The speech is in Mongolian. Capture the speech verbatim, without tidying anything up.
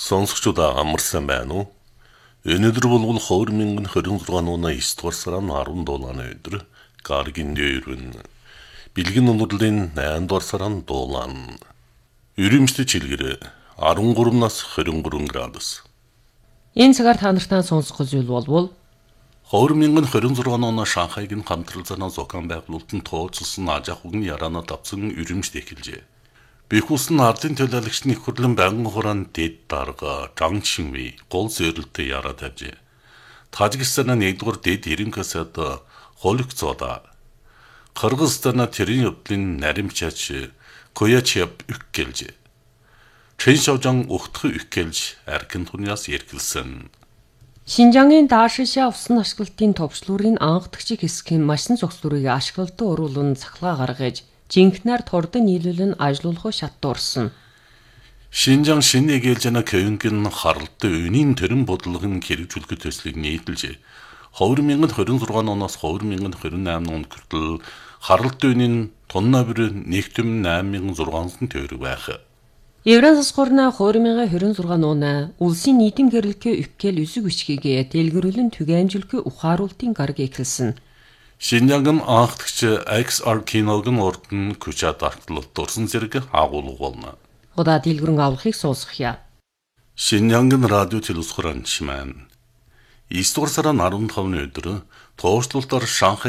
Сонсогчдоо амарсан байна уу? Өнөөдөр бол хоёр мянган двадцать шесть оны девять дугаар сарын десет дуулааны өдөр Гаргийн дээрвэн. Бэлгэн онцлогийн найман дугаар сарын дуулаан. Өрөмжтэй чилгэр десет три нас двадцать три градус. Энэ цагаар та нартай сонсох зүйл болвол хоёр мянган двадцать шесть оны Шанхайгийн хамтрал занаа зохион байгуулалтын тооцолсон аж ахуйн яраанаа давсан өрөмжт эхэлжээ. Бэхүүлсэн ардын төлөөлөгчний хөрлөн байнгын хураан дэд дарга Жан Шинвей гол зөвлөлтөд яраа тавьжээ. Тажикстана нэгдүгээр дэд эренкасад холигцоода. Кыргызстана тэрийн явдлын наримчаач Коячев үккэлж. Чэн Шавжан ухтх үккэлж аркин туниас яркилсэн. Шинжангийн даашишаа усан ашиглалтын товчлуурын анхдагчиг хэсгийн машин цогцлуурыг ашиглалтад оруулан цахилгаан гаргаж жинхнээр тордон нийлүүлэн ажилуулах шат дуурсан. Шинжаан шинэ гэлжана көвингийн харалтын үнийн төрөн бодлогын хэрэгжүүлэх төслийг нийтэлжээ. хоёр мянган двадцать шесть оноос хоёр мянган двадцать восемь онд хүртэл харалтын үнийн тонна бүр нэгдүм восемь мянган зургаан төгрөг байх. Евразас хорна хоёр мянган двадцать шесть оны улсын нийтэм гэрлэгээ үккэл үсэг үчгийг дэлгэрүүлэн түгээмжлэхүй ухааруултын гараг эхэлсэн. Шинжаан анхдагч X R киногийн урд нь күчат артлалт дурсан зэрэг агуулга болно. Удаа дэлгэрэн авахыг сонсгоё. Шинжаан радио телевизхорон чимэн. девять дугаар сарын десятны өдөр тооцлолтоор Шанхай